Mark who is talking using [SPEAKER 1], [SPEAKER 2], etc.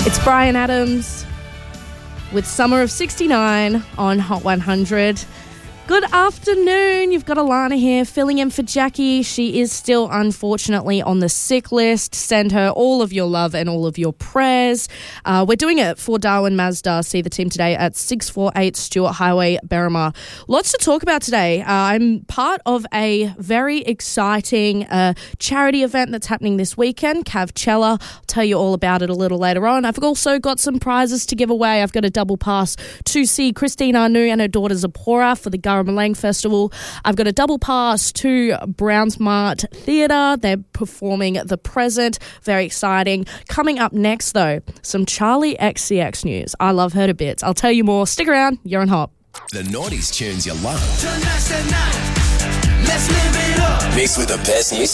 [SPEAKER 1] It's Bryan Adams with Summer of 69 on Hot 100. Good afternoon. You've got Alana here filling in for Jackie. She is still unfortunately on the sick list. Send her all of your love and all of your prayers. We're doing it for Darwin Mazda. See the team today at 648 Stewart Highway, Berrimah. Lots to talk about today. I'm part of a very exciting charity event that's happening this weekend, Cavcella. I'll tell you all about it a little later on. I've also got some prizes to give away. I've got a double pass to see Christine Anu and her daughter Zipporah for the Garamalang Festival. I've got a double pass to Brownsmart Theatre. They're performing The Present. Very exciting. Coming up next, though, some Charlie XCX news. I love her to bits. I'll tell you more. Stick around. You're on Hot.
[SPEAKER 2] The 90s tunes you love. Tonight's the night. Let's live it up. Mixed with the best new